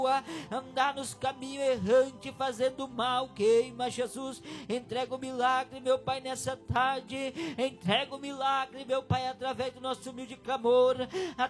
andar nos caminhos errantes, fazendo mal. Queima, Jesus. Entrega o milagre, meu Pai, nessa tarde. Entrega o milagre, meu Pai, através do nosso humilde clamor,